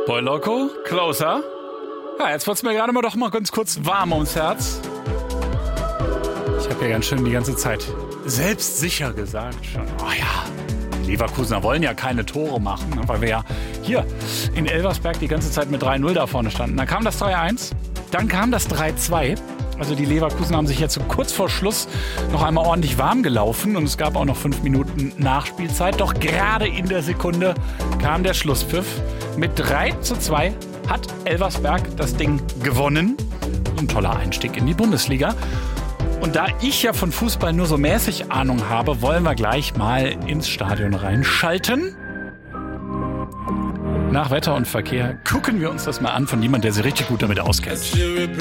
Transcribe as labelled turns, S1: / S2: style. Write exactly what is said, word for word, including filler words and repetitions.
S1: Boy Loco, closer. Ja, jetzt wird's mir gerade mal doch mal ganz kurz warm ums Herz. Ich habe ja ganz schön die ganze Zeit selbstsicher gesagt schon. Oh ja, die Leverkusener wollen ja keine Tore machen, weil wir ja hier in Elversberg die ganze Zeit mit drei null da vorne standen. Dann kam das drei eins, dann kam das drei zwei. Also die Leverkusen haben sich jetzt so kurz vor Schluss noch einmal ordentlich warm gelaufen und es gab auch noch fünf Minuten Nachspielzeit. Doch gerade in der Sekunde kam der Schlusspfiff. Mit drei zu zwei hat Elversberg das Ding gewonnen. Ein toller Einstieg in die Bundesliga. Und da ich ja von Fußball nur so mäßig Ahnung habe, wollen wir gleich mal ins Stadion reinschalten. Nach Wetter und Verkehr gucken wir uns das mal an von jemandem, der sich richtig gut damit auskennt.